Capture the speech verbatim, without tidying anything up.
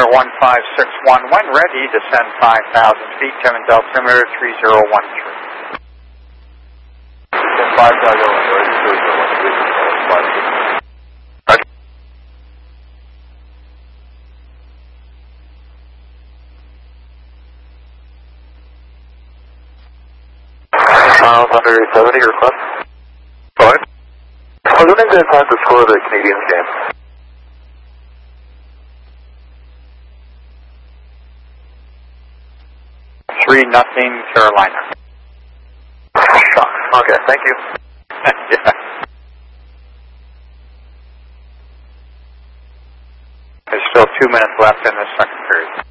Center one five six one, when ready, descend five thousand feet, Timmins altimeter three zero one three. Descend five thousand, ready, three zero one three. Roger. Miles under seventy, request. Go ahead. I was wondering if you had the score of the Canadians game. Three nothing Carolina. Shock. Okay, thank you. Yeah. There's still two minutes left in the second period.